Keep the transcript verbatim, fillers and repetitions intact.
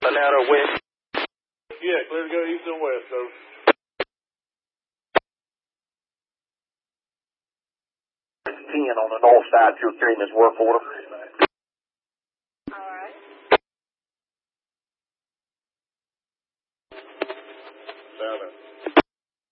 a narrow west. Yeah, clear to go east and west, so. ten on the north side, if you're carrying this work order.